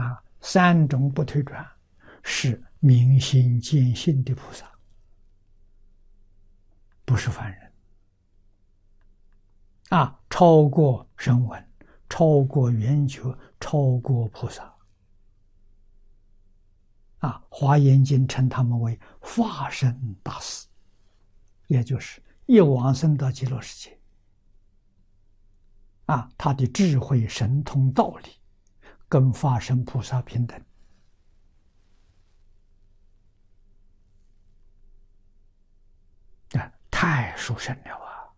三种不退转是明心见性的菩萨，不是凡人。超过声闻，超过圆觉，超过菩萨。华严经称他们为化身大士，也就是一往生到极乐世界。他的智慧神通道理跟法身菩萨平等。太殊胜了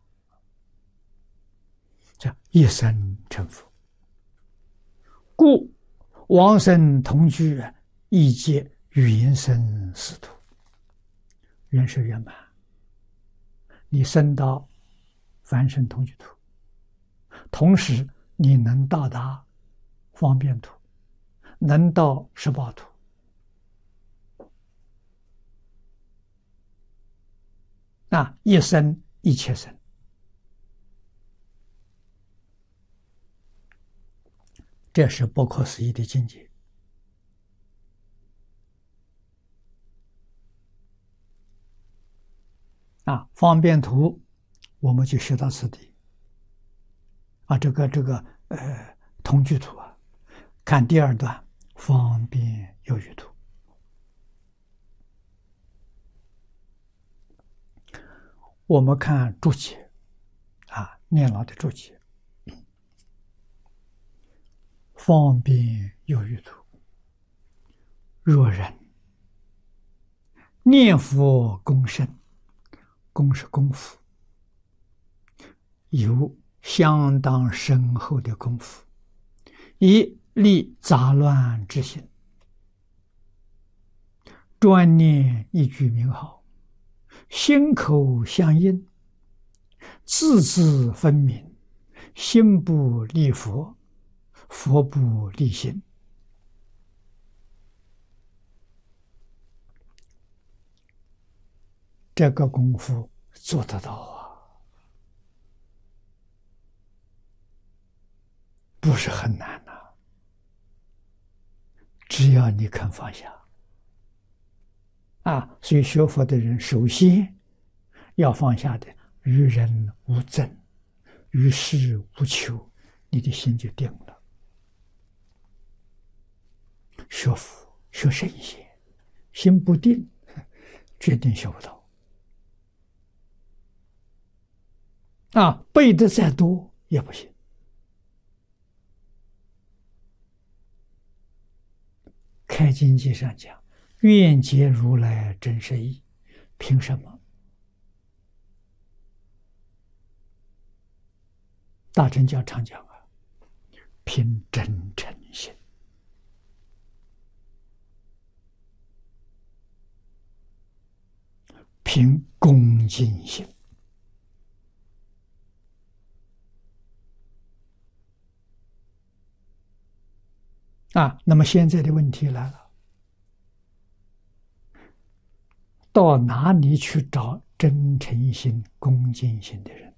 叫一生成佛。故往生同居，亦皆云生使徒。圆是圆满，你升到凡圣同居土，同时你能到达方便土，能到十报土。一生一切生，这是不可思议的境界。方便图我们就学到此地。同居图看第二段方便有余图。我们看注解念老的注解，方便有余图。若人念佛功深，功是功夫，有相当深厚的功夫，以立杂乱之心，专念一句名号，心口相应，字字分明，心不离佛，佛不离心。这个功夫做得到不是很难只要你肯放下所以学佛的人首先要放下的于人无憎，于事无求，你的心就定了。学佛学圣贤，心不定，决定学不到。背的再多也不行。开经记上讲，愿解如来真实义，凭什么？大乘教常讲凭真诚心。凭恭敬心。那么现在的问题来了，到哪里去找真诚心、恭敬心的人？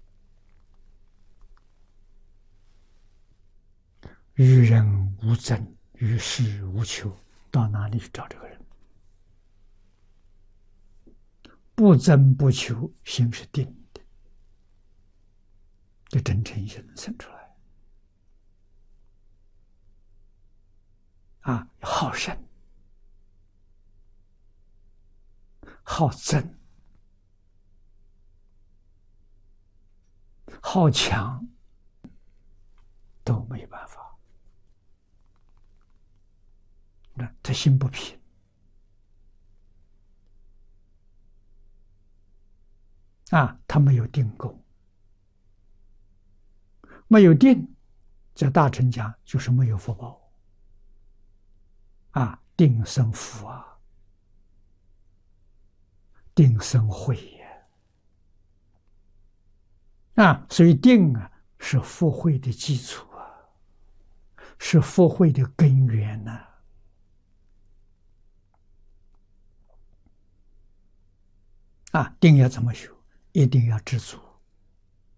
于人无憎，于事无求，到哪里去找这个人？不憎不求，心是定的，这真诚心能生出来。好胜、好憎、好强，都没办法。他心不平。他没有定功，没有定，在大乘讲就是没有福报。定生福定生慧也。所以定是福慧的基础是福慧的根源定要怎么修？一定要知足。